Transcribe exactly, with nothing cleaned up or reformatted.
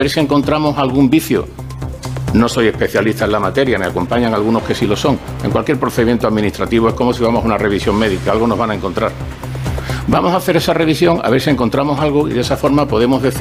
ver si encontramos algún vicio. No soy especialista en la materia, me acompañan algunos que sí lo son. En cualquier procedimiento administrativo es como si vamos a una revisión médica, algo nos van a encontrar. Vamos a hacer esa revisión, a ver si encontramos algo y de esa forma podemos decir